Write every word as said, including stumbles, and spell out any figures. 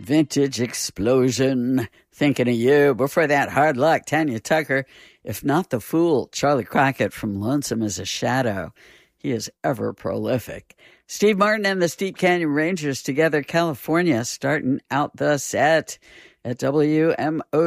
Vintage Explosion, Thinking of You. Before that, Hard Luck, Tanya Tucker. If Not the Fool, Charlie Crockett from Lonesome as a Shadow. He is ever prolific. Steve Martin and the Steep Canyon Rangers together, California, starting out the set at W M O